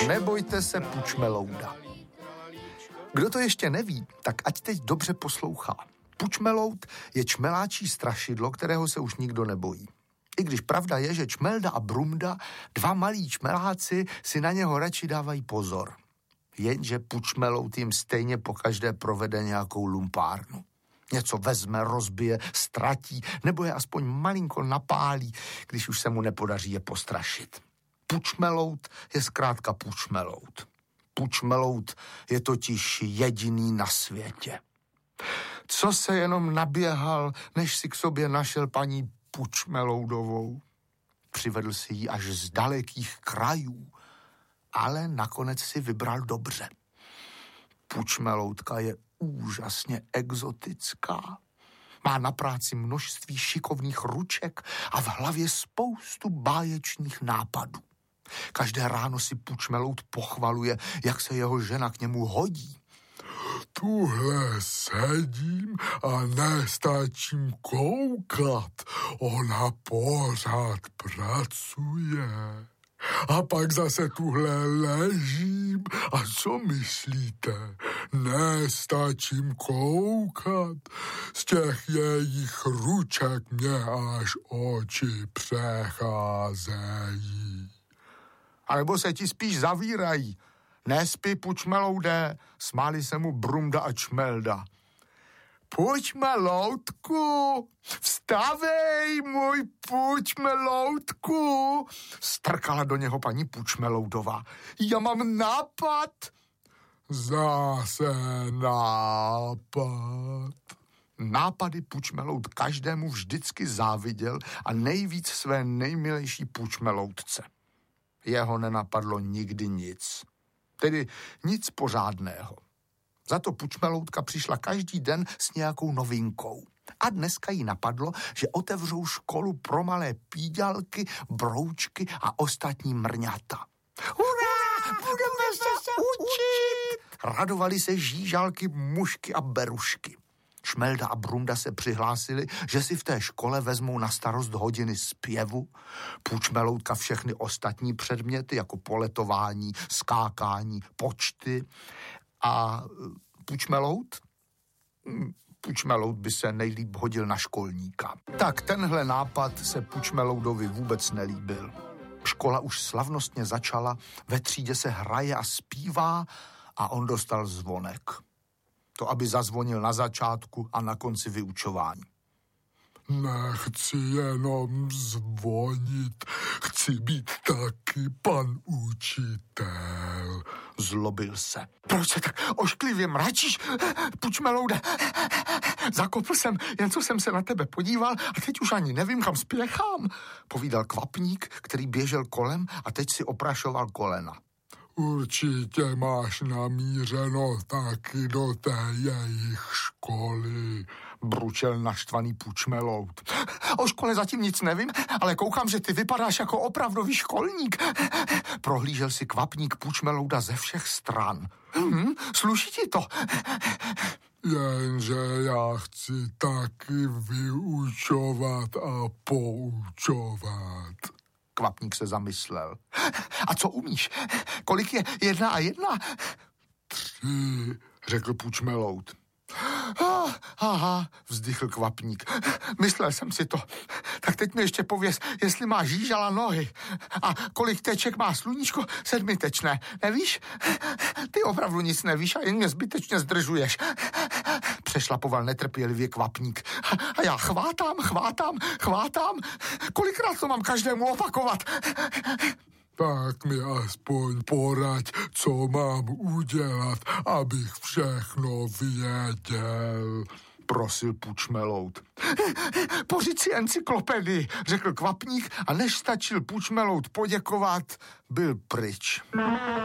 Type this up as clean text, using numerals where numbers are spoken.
Nebojte se pučmelouda. Kdo to ještě neví, tak ať teď dobře poslouchá. Pučmeloud je čmeláčí strašidlo, kterého se už nikdo nebojí. I když pravda je, že Čmelda a Brumda, dva malí čmeláci, si na něho radši dávají pozor. Jenže pučmeloud jim stejně pokaždé provede nějakou lumpárnu. Něco vezme, rozbije, ztratí, nebo je aspoň malinko napálí, když už se mu nepodaří je postrašit. Pučmeloud je zkrátka pučmeloud. Pučmeloud je totiž jediný na světě. Co se jenom naběhal, než si k sobě našel paní Pučmeloudovou. Přivedl si ji až z dalekých krajů, ale nakonec si vybral dobře. Pučmeloudka je úžasně exotická. Má na práci množství šikovných ruček a v hlavě spoustu báječných nápadů. Každé ráno si pučmeloud pochvaluje, jak se jeho žena k němu hodí. Tuhle sedím a nestačím koukat. Ona pořád pracuje. A pak zase tuhle ležím. A co myslíte? Nestačím koukat. Z těch jejich ruček mě až oči přecházejí. A nebo se ti spíš zavírají. Nespí, pučmeloude, smáli se mu Brumda a Čmelda. Pučmeloudku, vstávej, můj pučmeloudku, strkala do něho paní Pučmeloudová. Já mám nápad. Zase nápad. Nápady pučmeloud každému vždycky záviděl a nejvíc své nejmilejší pučmeloudce. Jeho nenapadlo nikdy nic. Tedy nic pořádného. Za to pučmeloudka přišla každý den s nějakou novinkou. A dneska jí napadlo, že otevřou školu pro malé píďalky, broučky a ostatní mrňata. Hurá! Budeme se učit! Radovali se žížalky, mušky a berušky. Čmelda a Brumda se přihlásili, že si v té škole vezmou na starost hodiny zpěvu, pučmeloudka všechny ostatní předměty, jako poletování, skákání, počty a pučmeloud by se nejlíp hodil na školníka. Tak tenhle nápad se pučmeloudovi vůbec nelíbil. Škola už slavnostně začala, ve třídě se hraje a zpívá a on dostal zvonek. To, aby zazvonil na začátku a na konci vyučování. Nechci jenom zvonit, chci být taky pan učitel. Zlobil se. Proč se tak ošklivě mračíš, pučmeloude? Zakopl jsem, jen co jsem se na tebe podíval a teď už ani nevím, kam spěchám, povídal Kvapník, který běžel kolem a teď si oprašoval kolena. Určitě máš namířeno taky do té jejich školy, bručel naštvaný pučmeloud. O škole zatím nic nevím, ale koukám, že ty vypadáš jako opravdový školník. Prohlížel si Kvapník pučmelouda ze všech stran. Sluší ti to? Jenže já chci taky vyučovat a poučovat. Kvapník se zamyslel. A co umíš? Kolik je 1 a 1? 3, řekl pučmeloud. Aha, vzdychl Kvapník. Myslel jsem si to. Tak teď mi ještě pověz, jestli má žížala nohy. A kolik teček má sluníčko? 7tečné. Nevíš? Ty opravdu nic nevíš a jen mě zbytečně zdržuješ. Přešlapoval netrpělivě Kvapník. A já chvátám. Kolikrát to mám každému opakovat? Tak mi aspoň poraď, co mám udělat, abych všechno věděl, prosil pučmeloud. Pořiď si encyklopedii, řekl Kvapník a než stačil pučmeloud poděkovat, byl pryč.